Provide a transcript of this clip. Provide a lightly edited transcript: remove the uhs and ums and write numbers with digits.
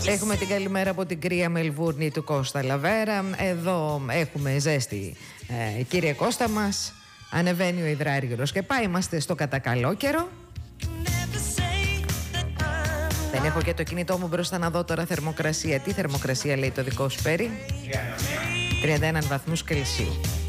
Έχουμε την καλημέρα από την κρύα Μελβούρνη του Κώστα Λαβέρα. Εδώ έχουμε ζέστη, κύριε Κώστα μας. Ανεβαίνει ο υδράργυρος και πάει. Είμαστε στο κατακαλό καιρό. Δεν έχω και το κινητό μου μπροστά να δω τώρα θερμοκρασία. Τι θερμοκρασία λέει το δικό σου, Πέρι? 31 βαθμούς Κελσίου.